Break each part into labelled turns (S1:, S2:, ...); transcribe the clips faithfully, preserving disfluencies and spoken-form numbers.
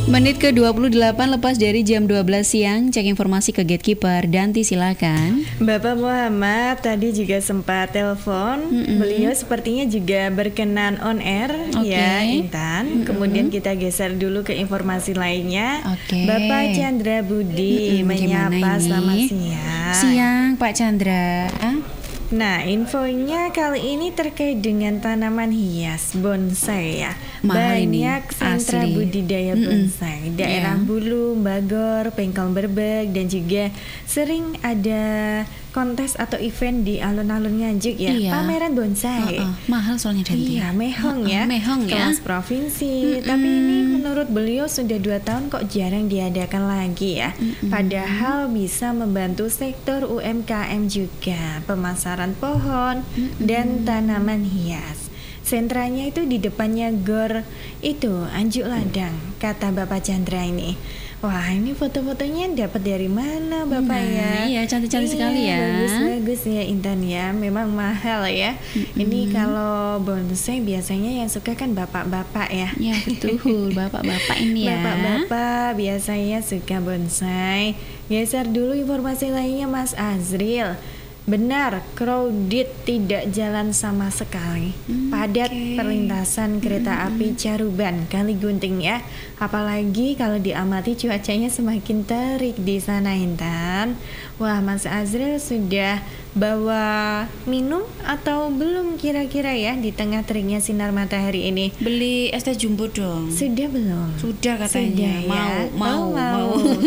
S1: Menit ke dua puluh delapan lepas dari jam dua belas siang. Cek informasi ke Gatekeeper. Danti silakan.
S2: Bapak Muhammad tadi juga sempat telepon. Mm-hmm. Beliau sepertinya juga berkenan on air. Okay. Ya Intan. Mm-hmm. Kemudian kita geser dulu ke informasi lainnya. Okay. Bapak Chandra Budi mm-hmm. menyapa selamat siang.
S1: Siang Pak Chandra.
S2: Nah, infonya kali ini terkait dengan tanaman hias bonsai ya.
S1: Mahal
S2: Banyak
S1: ini,
S2: sentra
S1: asli.
S2: budidaya bonsai, daerah yeah. Bulu, Bagor, Pengkol Berbek, dan juga sering ada kontes atau event di alun-alun Nganjuk ya. Iya. Pameran bonsai.
S1: Uh-uh. Mahal soalnya Danti.
S2: Iya, mehong uh-uh. ya.
S1: Mehong ya.
S2: Kelas provinsi. Mm-mm. Tapi ini menurut beliau sudah dua tahun kok jarang diadakan lagi ya. Mm-mm. Padahal bisa membantu sektor U M K M juga, pemasaran pohon Mm-mm. dan tanaman hias. Sentranya itu di depannya Gor itu Anjuk Ladang, kata Bapak Chandra ini. Wah, ini foto-fotonya dapat dari mana Bapak
S1: nah,
S2: ya?
S1: Iya, cantik-cantik iya, sekali ya.
S2: Bagus-bagus ya Intan ya. Memang mahal ya. Mm-hmm. Ini kalau bonsai biasanya yang suka kan bapak-bapak ya.
S1: Ya betul, bapak-bapak ini ya.
S2: Bapak-bapak biasanya suka bonsai. Geser dulu informasi lainnya Mas Azril. Benar, crowded, tidak jalan sama sekali. Hmm, Padat okay. perlintasan kereta hmm. api Caruban, Kaligunting ya. Apalagi kalau diamati cuacanya semakin terik di sana Intan. Wah, Mas Azril sudah bawa minum atau belum kira-kira ya di tengah teriknya sinar matahari ini?
S1: Beli es teh jumbo dong.
S2: Sudah belum?
S1: Sudah katanya.
S2: Sudah,
S1: mau,
S2: ya?
S1: mau,
S2: oh, mau.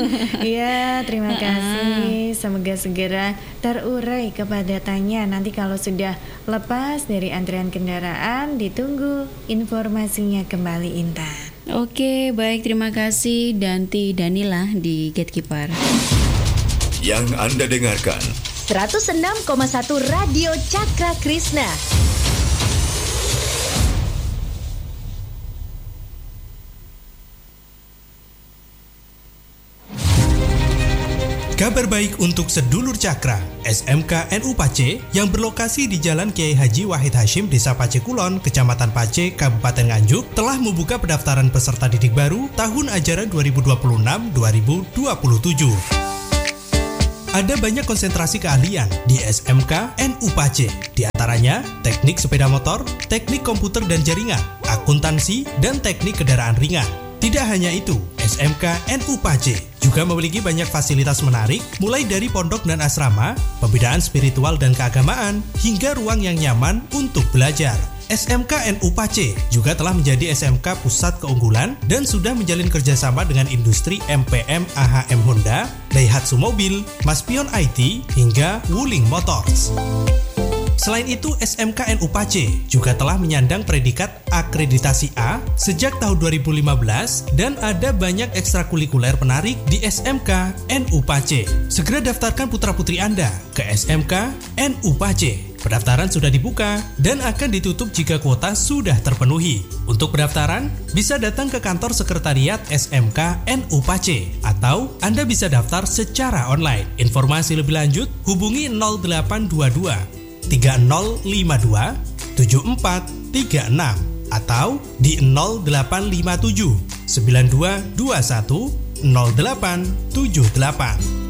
S2: Ya, terima kasih. Semoga segera terurai kepadatannya. Nanti kalau sudah lepas dari antrian kendaraan, ditunggu informasinya kembali Intan.
S1: Oke, baik, terima kasih Danti Danila di Gatekeeper.
S3: Yang Anda dengarkan
S4: seratus enam koma satu Radio Cakra Krishna.
S5: Kabar baik untuk sedulur Cakra, S M K N U Pace yang berlokasi di Jalan Kiai Haji Wahid Hashim, Desa Pace Kulon, Kecamatan Pace, Kabupaten Nganjuk, telah membuka pendaftaran peserta didik baru tahun ajaran dua ribu dua puluh enam dua ribu dua puluh tujuh. Ada banyak konsentrasi keahlian di S M K N U Pace, di antaranya teknik sepeda motor, teknik komputer dan jaringan, akuntansi, dan teknik kendaraan ringan. Tidak hanya itu, S M K N U Pace juga memiliki banyak fasilitas menarik, mulai dari pondok dan asrama, pembinaan spiritual dan keagamaan, hingga ruang yang nyaman untuk belajar. S M K N U Pace juga telah menjadi S M K pusat keunggulan dan sudah menjalin kerjasama dengan industri M P M A H M Honda, Daihatsu Mobil, Maspion I T, hingga Wuling Motors. Selain itu, S M K N U Pace juga telah menyandang predikat akreditasi A sejak tahun dua ribu lima belas dan ada banyak ekstrakurikuler menarik di S M K N U Pace. Segera daftarkan putra-putri Anda ke S M K N U Pace. Pendaftaran sudah dibuka dan akan ditutup jika kuota sudah terpenuhi. Untuk pendaftaran, bisa datang ke kantor sekretariat S M K N U Pace atau Anda bisa daftar secara online. Informasi lebih lanjut hubungi nol delapan dua dua tiga nol lima dua tujuh empat tiga enam atau di nol delapan lima tujuh sembilan dua dua satu nol delapan tujuh delapan.